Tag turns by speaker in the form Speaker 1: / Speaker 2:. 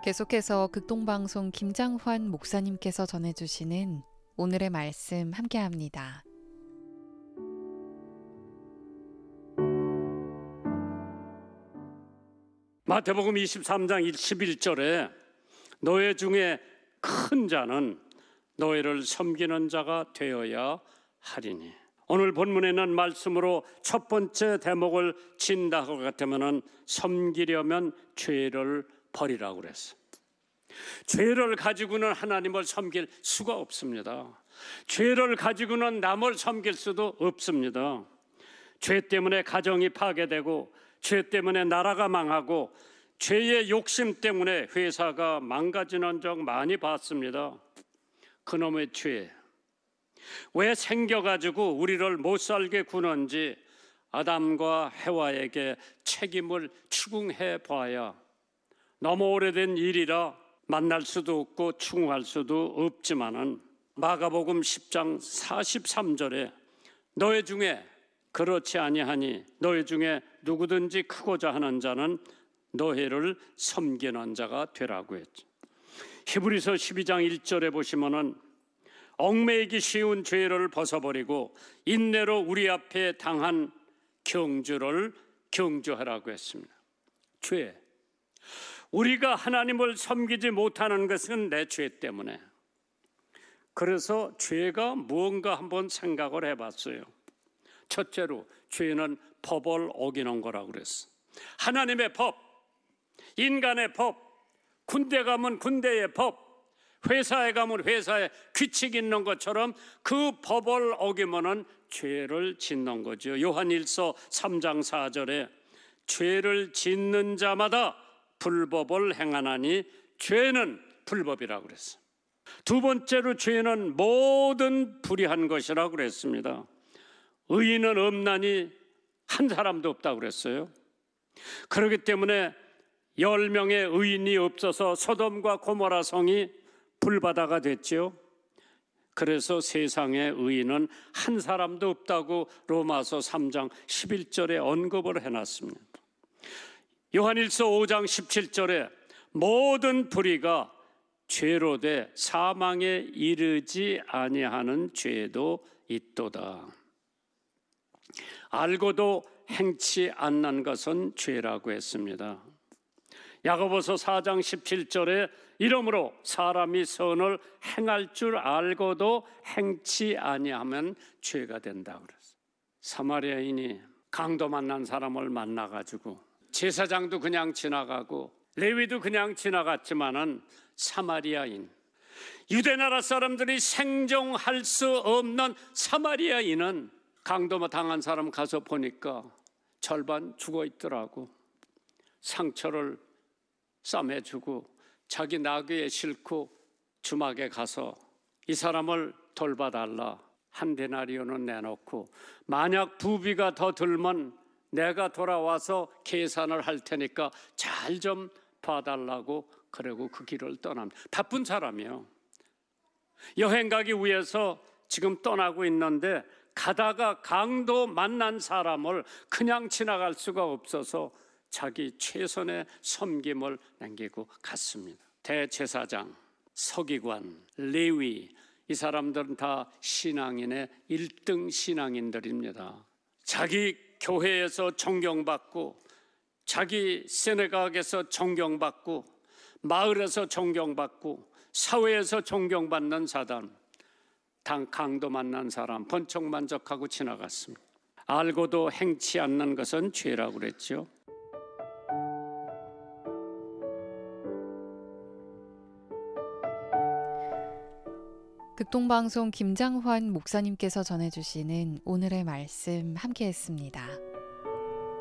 Speaker 1: 계속해서 극동방송 김장환 목사님께서 전해주시는 오늘의 말씀 함께합니다.
Speaker 2: 마태복음 23장 11절에 너희 중에 큰 자는 너희를 섬기는 자가 되어야 하리니. 오늘 본문에는 말씀으로 첫 번째 대목을 진다 것 같으면 섬기려면 죄를 버리라고 그랬어요. 죄를 가지고는 하나님을 섬길 수가 없습니다. 죄를 가지고는 남을 섬길 수도 없습니다. 죄 때문에 가정이 파괴되고, 죄 때문에 나라가 망하고, 죄의 욕심 때문에 회사가 망가지는 적 많이 봤습니다. 그놈의 죄, 왜 생겨가지고 우리를 못 살게 구는지 아담과 해와에게 책임을 추궁해 봐야, 너무 오래된 일이라 만날 수도 없고 추궁할 수도 없지만은 마가복음 10장 43절에 너희 중에 그렇지 아니하니 너희 중에 누구든지 크고자 하는 자는 너희를 섬기는 자가 되라고 했죠. 히브리서 12장 1절에 보시면은 얽매이기 쉬운 죄를 벗어버리고 인내로 우리 앞에 당한 경주를 경주하라고 했습니다. 죄, 우리가 하나님을 섬기지 못하는 것은 내 죄 때문에. 그래서 죄가 무언가 한번 생각을 해봤어요. 첫째로 죄는 법을 어기는 거라고 그랬어. 하나님의 법, 인간의 법, 군대 가면 군대의 법, 회사에 가면 회사에 규칙 있는 것처럼 그 법을 어기면은 죄를 짓는 거죠. 요한일서 3장 4절에 죄를 짓는 자마다 불법을 행하나니 죄는 불법이라고 그랬어요. 두 번째로 죄는 모든 불의한 것이라고 그랬습니다. 의인은 없나니 한 사람도 없다고 그랬어요. 그렇기 때문에 10명의 의인이 없어서 소돔과 고모라 성이 불바다가 됐죠. 그래서 세상의 의인은 한 사람도 없다고 로마서 3장 11절에 언급을 해놨습니다. 요한일서 5장 17절에 모든 불의가 죄로 돼 사망에 이르지 아니하는 죄도 있도다. 알고도 행치 않는 것은 죄라고 했습니다. 야고보서 4장 17절에 이러므로 사람이 선을 행할 줄 알고도 행치 아니하면 죄가 된다고 그랬어요. 사마리아인이 강도 만난 사람을 만나가지고 제사장도 그냥 지나가고 레위도 그냥 지나갔지만은 사마리아인, 유대나라 사람들이 생존할 수 없는 사마리아인은 강도 당한 사람 가서 보니까 절반 죽어 있더라고. 상처를 싸매주고 자기 나귀에 싣고 주막에 가서 이 사람을 돌봐달라, 한 데나리온은 내놓고 만약 부비가 더 들면 내가 돌아와서 계산을 할 테니까 잘 좀 봐달라고, 그러고 그 길을 떠납니다. 바쁜 사람이요. 여행 가기 위해서 지금 떠나고 있는데 가다가 강도 만난 사람을 그냥 지나갈 수가 없어서 자기 최선의 섬김을 남기고 갔습니다. 대제사장, 서기관, 레위, 이 사람들은 다 신앙인의 1등 신앙인들입니다. 자기 교회에서 존경받고, 자기 세네각에서 존경받고, 마을에서 존경받고, 사회에서 존경받는 사람, 단 강도 만난 사람 번쩍만쩍하고 지나갔습니다. 알고도 행치 않는 것은 죄라고 그랬죠.
Speaker 1: 극동방송 김장환 목사님께서 전해주시는 오늘의 말씀 함께했습니다.